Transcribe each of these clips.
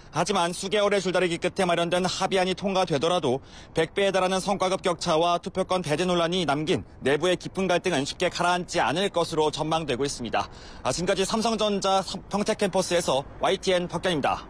하지만 수개월의 줄다리기 끝에 마련된 합의안이 통과되더라도 100배에 달하는 성과급 격차와 투표권 배제 논란이 남긴 내부의 깊은 갈등은 쉽게 가라앉지 않을 것으로 전망되고 있습니다. 지금까지 삼성전자 평택캠퍼스에서 YTN 박견입니다.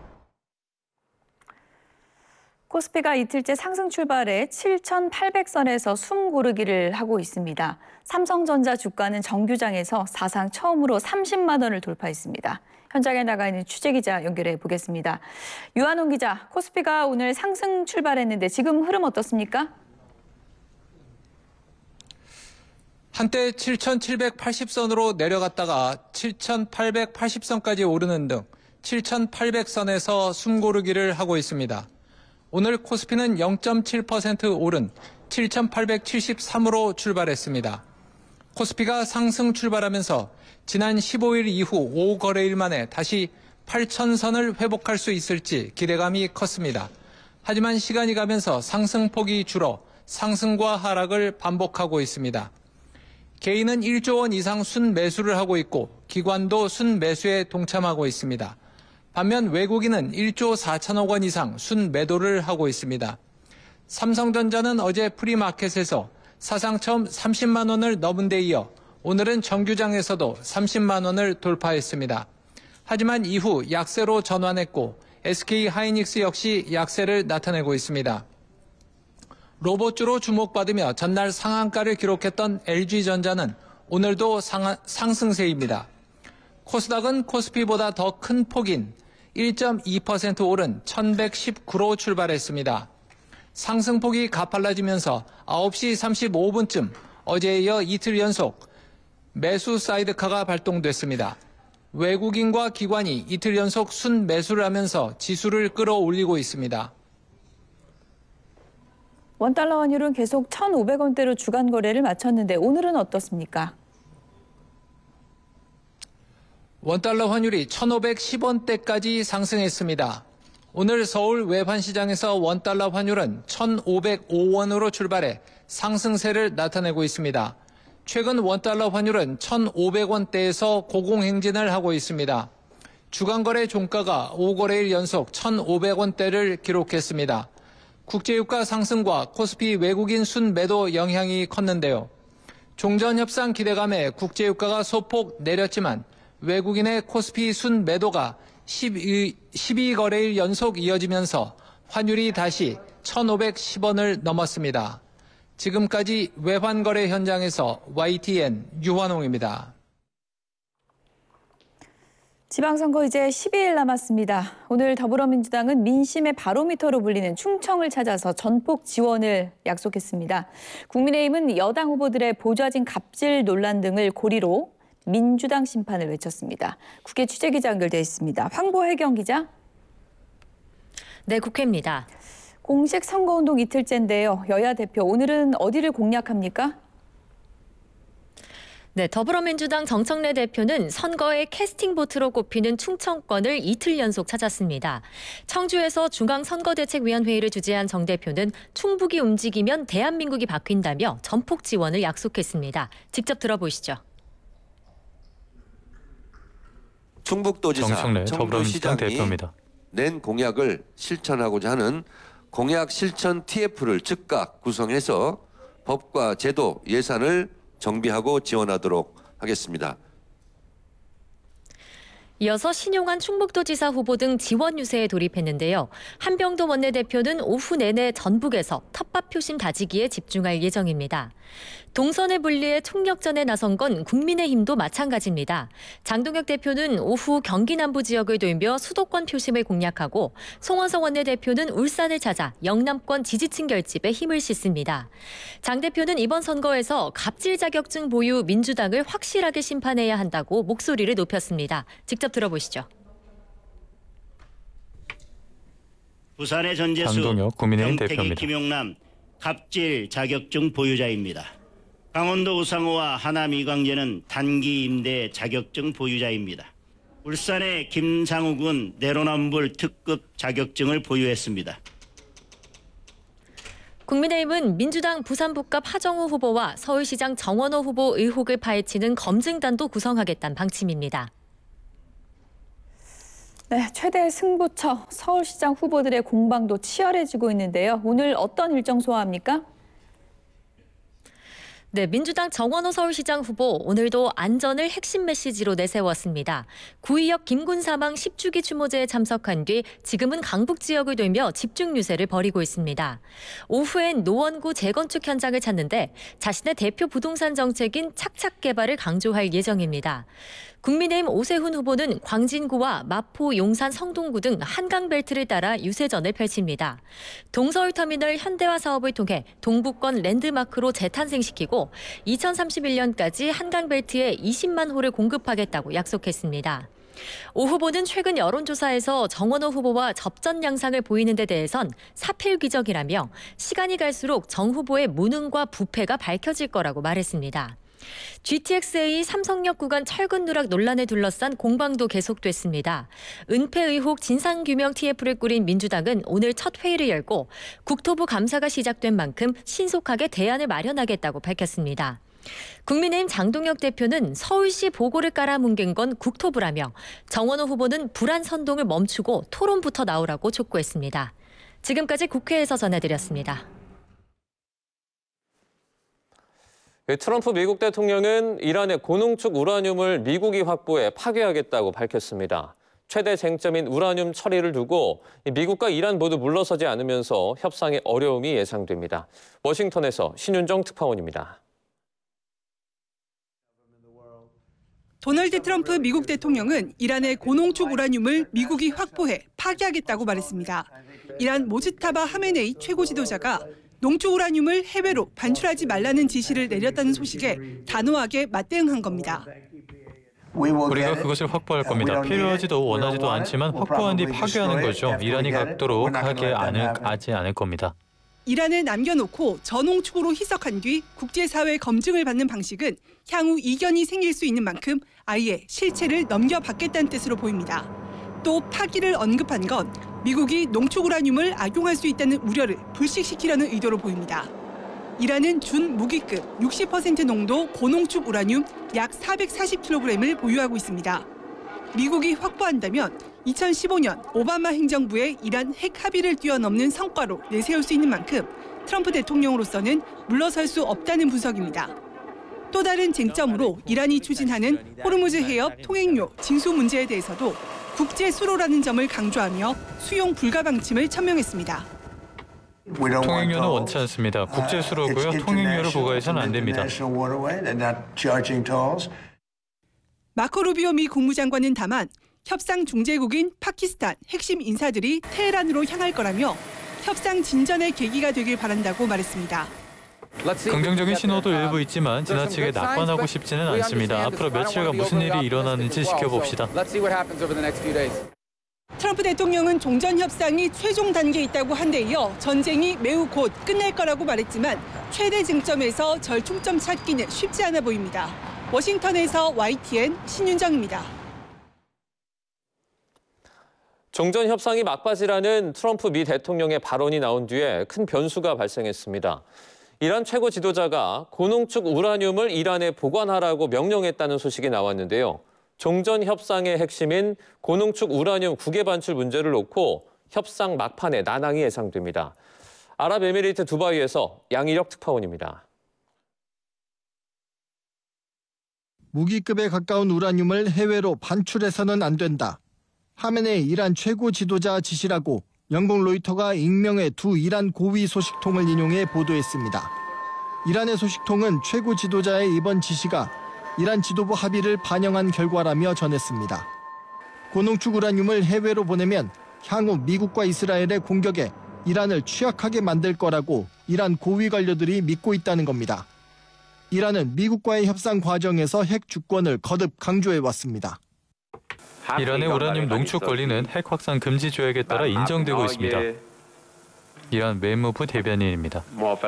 코스피가 이틀째 상승 출발해 7,800선에서 숨 고르기를 하고 있습니다. 삼성전자 주가는 정규장에서 사상 처음으로 30만 원을 돌파했습니다. 현장에 나가 있는 취재기자 연결해 보겠습니다. 유한홍 기자, 코스피가 오늘 상승 출발했는데 지금 흐름 어떻습니까? 한때 7,780선으로 내려갔다가 7,880선까지 오르는 등 7,800선에서 숨 고르기를 하고 있습니다. 오늘 코스피는 0.7% 오른 7,873으로 출발했습니다. 코스피가 상승 출발하면서 지난 15일 이후 5거래일 만에 다시 8,000선을 회복할 수 있을지 기대감이 컸습니다. 하지만 시간이 가면서 상승폭이 줄어 상승과 하락을 반복하고 있습니다. 개인은 1조 원 이상 순매수를 하고 있고 기관도 순매수에 동참하고 있습니다. 반면 외국인은 1조 4천억 원 이상 순매도를 하고 있습니다. 삼성전자는 어제 프리마켓에서 사상 처음 30만 원을 넘은 데 이어 오늘은 정규장에서도 30만 원을 돌파했습니다. 하지만 이후 약세로 전환했고 SK하이닉스 역시 약세를 나타내고 있습니다. 로봇주로 주목받으며 전날 상한가를 기록했던 LG전자는 오늘도 상승세입니다. 코스닥은 코스피보다 더 큰 폭인 1.2% 오른 1119로 출발했습니다. 상승폭이 가팔라지면서 9시 35분쯤 어제에 이어 이틀 연속 매수 사이드카가 발동됐습니다. 외국인과 기관이 이틀 연속 순매수를 하면서 지수를 끌어올리고 있습니다. 원달러 환율은 계속 1,500원대로 주간 거래를 마쳤는데 오늘은 어떻습니까? 원달러 환율이 1,510원대까지 상승했습니다. 오늘 서울 외환시장에서 원달러 환율은 1,505원으로 출발해 상승세를 나타내고 있습니다. 최근 원달러 환율은 1,500원대에서 고공행진을 하고 있습니다. 주간거래 종가가 5거래일 연속 1,500원대를 기록했습니다. 국제유가 상승과 코스피 외국인 순매도 영향이 컸는데요. 종전협상 기대감에 국제유가가 소폭 내렸지만 외국인의 코스피 순매도가 12거래일 연속 이어지면서 환율이 다시 1,510원을 넘었습니다. 지금까지 외환거래 현장에서 YTN 유한홍입니다. 지방선거 이제 12일 남았습니다. 오늘 더불어민주당은 민심의 바로미터로 불리는 충청을 찾아서 전폭 지원을 약속했습니다. 국민의힘은 여당 후보들의 보좌진 갑질 논란 등을 고리로 민주당 심판을 외쳤습니다. 국회 취재기자 연결돼 있습니다. 황보혜경 기자. 네, 국회입니다. 공식 선거운동 이틀째인데요. 여야 대표 오늘은 어디를 공략합니까? 네, 더불어민주당 정청래 대표는 선거의 캐스팅보트로 꼽히는 충청권을 이틀 연속 찾았습니다. 청주에서 중앙선거대책위원회의를 주재한 정 대표는 충북이 움직이면 대한민국이 바뀐다며 전폭 지원을 약속했습니다. 직접 들어보시죠. 충북도지사, 정청래 청주시장이 대표입니다. 낸 공약을 실천하고자 하는 공약 실천 TF를 즉각 구성해서 법과 제도, 예산을 정비하고 지원하도록 하겠습니다. 이어서 신용환 충북도지사 후보 등 지원 유세에 돌입했는데요. 한병도 원내대표는 오후 내내 전북에서 텃밭 표심 다지기에 집중할 예정입니다. 동선을 분리해 총력전에 나선 건 국민의힘도 마찬가지입니다. 장동혁 대표는 오후 경기 남부 지역을 돌며 수도권 표심을 공략하고 송원석 원내대표는 울산을 찾아 영남권 지지층 결집에 힘을 싣습니다. 장 대표는 이번 선거에서 갑질 자격증 보유 민주당을 확실하게 심판해야 한다고 목소리를 높였습니다. 직접 들어보시죠. 부산의 전재수, 장동혁 국민의힘 평택의 대표입니다. 김용남 갑질 자격증 보유자입니다. 강원도 우상호와 하남 이광재는 단기 임대 자격증 보유자입니다. 울산의 김상욱은 내로남불 특급 자격증을 보유했습니다. 국민의힘은 민주당 부산북갑 하정우 후보와 서울시장 정원호 후보 의혹을 파헤치는 검증단도 구성하겠다는 방침입니다. 네, 최대 승부처 서울시장 후보들의 공방도 치열해지고 있는데요. 오늘 어떤 일정 소화합니까? 네, 민주당 정원호 서울시장 후보 오늘도 안전을 핵심 메시지로 내세웠습니다. 구의역 김군 사망 10주기 추모제에 참석한 뒤 지금은 강북 지역을 돌며 집중 유세를 벌이고 있습니다. 오후엔 노원구 재건축 현장을 찾는데 자신의 대표 부동산 정책인 착착 개발을 강조할 예정입니다. 국민의힘 오세훈 후보는 광진구와 마포, 용산, 성동구 등 한강벨트를 따라 유세전을 펼칩니다. 동서울터미널 현대화 사업을 통해 동부권 랜드마크로 재탄생시키고 2031년까지 한강벨트에 20만 호를 공급하겠다고 약속했습니다. 오 후보는 최근 여론조사에서 정원호 후보와 접전 양상을 보이는 데 대해선 사필귀정이라며 시간이 갈수록 정 후보의 무능과 부패가 밝혀질 거라고 말했습니다. GTX-A 삼성역 구간 철근 누락 논란에 둘러싼 공방도 계속됐습니다. 은폐 의혹 진상규명 TF를 꾸린 민주당은 오늘 첫 회의를 열고 국토부 감사가 시작된 만큼 신속하게 대안을 마련하겠다고 밝혔습니다. 국민의힘 장동혁 대표는 서울시 보고를 깔아뭉갠 건 국토부라며 정원호 후보는 불안 선동을 멈추고 토론부터 나오라고 촉구했습니다. 지금까지 국회에서 전해드렸습니다. 트럼프 미국 대통령은 이란의 고농축 우라늄을 미국이 확보해 파괴하겠다고 밝혔습니다. 최대 쟁점인 우라늄 처리를 두고 미국과 이란 모두 물러서지 않으면서 협상에 어려움이 예상됩니다. 워싱턴에서 신윤정 특파원입니다. 도널드 트럼프 미국 대통령은 이란의 고농축 우라늄을 미국이 확보해 파괴하겠다고 말했습니다. 이란 모즈타바 하메네이 최고 지도자가 농축 우라늄을 해외로 반출하지 말라는 지시를 내렸다는 소식에 단호하게 맞대응한 겁니다. 우리가 그것을 확보할 겁니다. 필요하지도 원하지도 않지만 확보한 뒤 파괴하는 거죠. 이란이 갖도록 하지 않을 겁니다. 이란을 남겨놓고 저농축으로 희석한 뒤 국제사회 검증을 받는 방식은 향후 이견이 생길 수 있는 만큼 아예 실체를 넘겨받겠다는 뜻으로 보입니다. 또 파기를 언급한 건 미국이 농축 우라늄을 악용할 수 있다는 우려를 불식시키려는 의도로 보입니다. 이란은 준무기급 60% 농도 고농축 우라늄 약 440kg을 보유하고 있습니다. 미국이 확보한다면 2015년 오바마 행정부의 이란 핵 합의를 뛰어넘는 성과로 내세울 수 있는 만큼 트럼프 대통령으로서는 물러설 수 없다는 분석입니다. 또 다른 쟁점으로 이란이 추진하는 호르무즈 해협 통행료 징수 문제에 대해서도 국제 수로라는 점을 강조하며 수용 불가 방침을 천명했습니다. 통행료는 원치 않습니다. 국제 수로고요. 통행료를 부과해서는 안 됩니다. 마코 루비오 미 국무장관은 다만 협상 중재국인 파키스탄 핵심 인사들이 테헤란으로 향할 거라며 협상 진전의 계기가 되길 바란다고 말했습니다. 긍정적인 신호도 일부 있지만 지나치게 낙관하고 싶지는 않습니다. 앞으로 며칠간 무슨 일이 일어나는지 지켜봅시다. 트럼프 대통령은 종전 협상이 최종 단계에 있다고 한 데 이어 전쟁이 매우 곧 끝날 거라고 말했지만 최대 쟁점에서 절충점 찾기는 쉽지 않아 보입니다. 워싱턴에서 YTN 신윤정입니다. 종전 협상이 막바지라는 트럼프 미 대통령의 발언이 나온 뒤에 큰 변수가 발생했습니다. 이란 최고 지도자가 고농축 우라늄을 이란에 보관하라고 명령했다는 소식이 나왔는데요. 종전 협상의 핵심인 고농축 우라늄 국외 반출 문제를 놓고 협상 막판에 난항이 예상됩니다. 아랍에미리트 두바이에서 양희력 특파원입니다. 무기급에 가까운 우라늄을 해외로 반출해서는 안 된다. 하메네이 이란 최고 지도자 지시라고 영국 로이터가 익명의 두 이란 고위 소식통을 인용해 보도했습니다. 이란의 소식통은 최고 지도자의 이번 지시가 이란 지도부 합의를 반영한 결과라며 전했습니다. 고농축 우라늄을 해외로 보내면 향후 미국과 이스라엘의 공격에 이란을 취약하게 만들 거라고 이란 고위 관료들이 믿고 있다는 겁니다. 이란은 미국과의 협상 과정에서 핵 주권을 거듭 강조해왔습니다. 이란의 우라늄 농축 권리는 핵 확산 금지 조약에 따라 인정되고 있습니다. 이란 외무부 대변인입니다.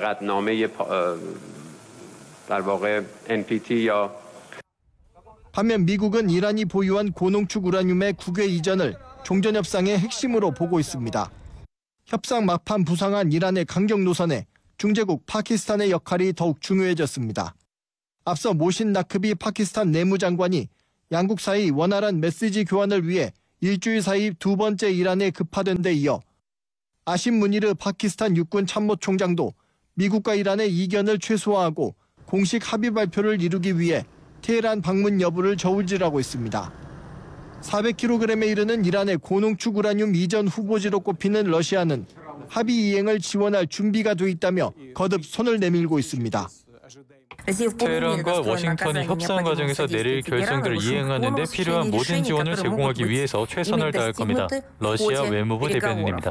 반면 미국은 이란이 보유한 고농축 우라늄의 국외 이전을 종전협상의 핵심으로 보고 있습니다. 협상 막판 부상한 이란의 강경 노선에 중재국 파키스탄의 역할이 더욱 중요해졌습니다. 앞서 모신 나크비 파키스탄 내무장관이 양국 사이 원활한 메시지 교환을 위해 일주일 사이 두 번째 이란에 급파된 데 이어 아심 무니르 파키스탄 육군 참모총장도 미국과 이란의 이견을 최소화하고 공식 합의 발표를 이루기 위해 테헤란 방문 여부를 저울질하고 있습니다. 400kg에 이르는 이란의 고농축 우라늄 이전 후보지로 꼽히는 러시아는 합의 이행을 지원할 준비가 돼 있다며 거듭 손을 내밀고 있습니다. 테헤란과 워싱턴이 협상 과정에서 내릴 결정들을 이행하는 데 필요한 모든 지원을 제공하기 위해서 최선을 다할 겁니다. 러시아 외무부 대변인입니다.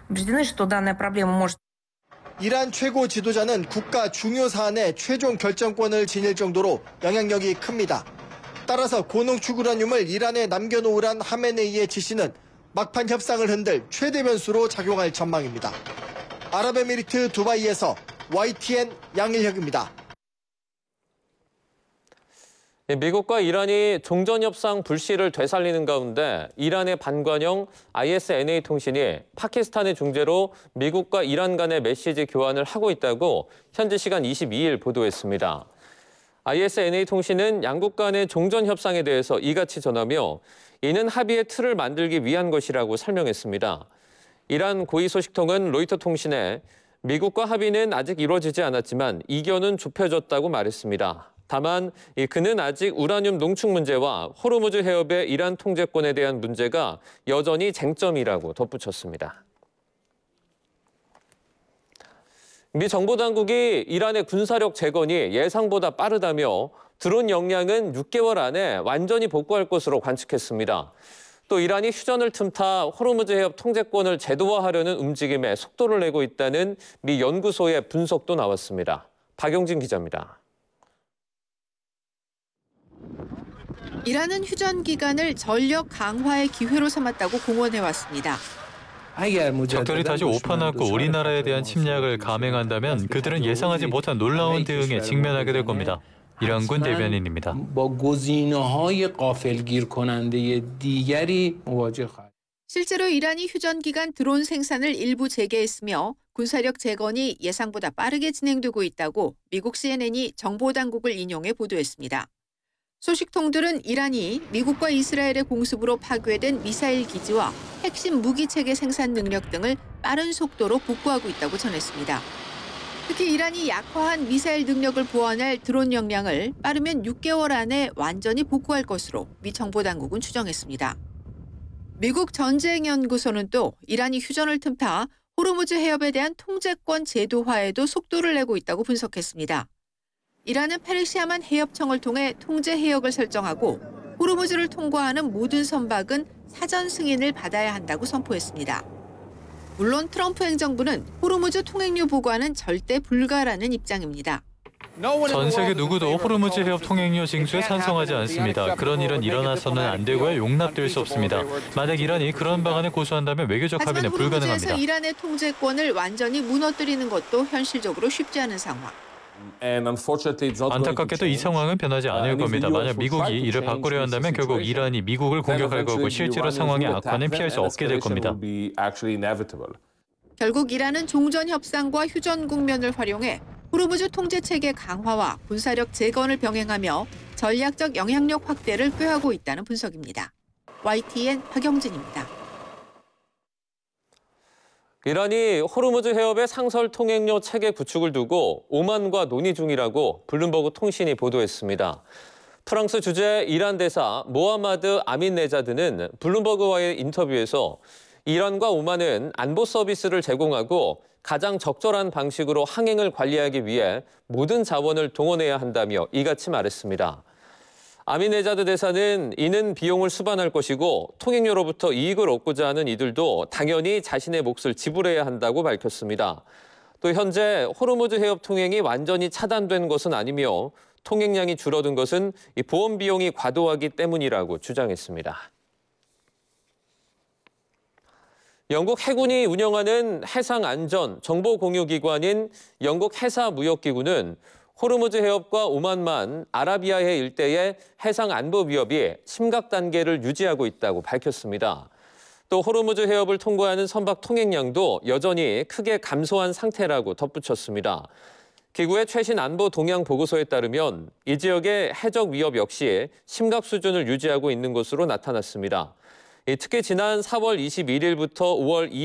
이란 최고 지도자는 국가 중요 사안에 최종 결정권을 지닐 정도로 영향력이 큽니다. 따라서 고농축 우라늄을 이란에 남겨놓으란 하메네이의 지시는 막판 협상을 흔들 최대 변수로 작용할 전망입니다. 아랍에미리트 두바이에서 YTN 양일혁입니다. 미국과 이란이 종전협상 불씨를 되살리는 가운데 이란의 반관영 ISNA 통신이 파키스탄의 중재로 미국과 이란 간의 메시지 교환을 하고 있다고 현지 시간 22일 보도했습니다. ISNA 통신은 양국 간의 종전협상에 대해서 이같이 전하며 이는 합의의 틀을 만들기 위한 것이라고 설명했습니다. 이란 고위 소식통은 로이터 통신에 미국과 합의는 아직 이루어지지 않았지만 이견은 좁혀졌다고 말했습니다. 다만 그는 아직 우라늄 농축 문제와 호르무즈 해협의 이란 통제권에 대한 문제가 여전히 쟁점이라고 덧붙였습니다. 미 정보당국이 이란의 군사력 재건이 예상보다 빠르다며 드론 역량은 6개월 안에 완전히 복구할 것으로 관측했습니다. 또 이란이 휴전을 틈타 호르무즈 해협 통제권을 제도화하려는 움직임에 속도를 내고 있다는 미 연구소의 분석도 나왔습니다. 박용진 기자입니다. 이란은 휴전 기간을 전력 강화의 기회로 삼았다고 공언해왔습니다. 적들이 다시 오판하고 우리나라에 대한 침략을 감행한다면 그들은 예상하지 못한 놀라운 대응에 직면하게 될 겁니다. 이란군 대변인입니다. 실제로 이란이 휴전 기간 드론 생산을 일부 재개했으며 군사력 재건이 예상보다 빠르게 진행되고 있다고 미국 CNN이 정보당국을 인용해 보도했습니다. 소식통들은 이란이 미국과 이스라엘의 공습으로 파괴된 미사일 기지와 핵심 무기체계 생산 능력 등을 빠른 속도로 복구하고 있다고 전했습니다. 특히 이란이 약화한 미사일 능력을 보완할 드론 역량을 빠르면 6개월 안에 완전히 복구할 것으로 미 정보당국은 추정했습니다. 미국 전쟁연구소는 또 이란이 휴전을 틈타 호르무즈 해협에 대한 통제권 제도화에도 속도를 내고 있다고 분석했습니다. 이란은 페르시아만 해협청을 통해 통제 해역을 설정하고 호르무즈를 통과하는 모든 선박은 사전 승인을 받아야 한다고 선포했습니다. 물론 트럼프 행정부는 호르무즈 통행료 보관은 절대 불가라는 입장입니다. 전 세계 누구도 호르무즈 해협 통행료 징수에 찬성하지 않습니다. 그런 일은 일어나서는 안 되고요. 용납될 수 없습니다. 만약 이란이 그런 방안을 고수한다면 외교적 합의는 불가능합니다. 호르무즈에서 이란의 통제권을 완전히 무너뜨리는 것도 현실적으로 쉽지 않은 상황. 안타깝게도 이 상황은 변하지 않을 겁니다. 만약 미국이 이를 바꾸려 한다면 결국 이란이 미국을 공격할 거고 실제로 상황의 악화는 피할 수 없게 될 겁니다. 결국 이란은 종전 협상과 휴전 국면을 활용해 호르무즈 통제체계 강화와 군사력 재건을 병행하며 전략적 영향력 확대를 꾀하고 있다는 분석입니다. YTN 박영진입니다. 이란이 호르무즈 해협의 상설 통행료 체계 구축을 두고 오만과 논의 중이라고 블룸버그 통신이 보도했습니다. 프랑스 주재 이란 대사 모하마드 아민네자드는 블룸버그와의 인터뷰에서 이란과 오만은 안보 서비스를 제공하고 가장 적절한 방식으로 항행을 관리하기 위해 모든 자원을 동원해야 한다며 이같이 말했습니다. 아민네자드 대사는 이는 비용을 수반할 것이고 통행료로부터 이익을 얻고자 하는 이들도 당연히 자신의 몫을 지불해야 한다고 밝혔습니다. 또 현재 호르무즈 해협 통행이 완전히 차단된 것은 아니며 통행량이 줄어든 것은 보험 비용이 과도하기 때문이라고 주장했습니다. 영국 해군이 운영하는 해상안전 정보공유기관인 영국 해사무역기구는 호르무즈 해협과 오만만, 아라비아해 일대의 해상 안보 위협이 심각 단계를 유지하고 있다고 밝혔습니다. 또 호르무즈 해협을 통과하는 선박 통행량도 여전히 크게 감소한 상태라고 덧붙였습니다. 기구의 최신 안보 동향 보고서에 따르면 이 지역의 해적 위협 역시 심각 수준을 유지하고 있는 것으로 나타났습니다. 특히 지난 4월 21일부터 5월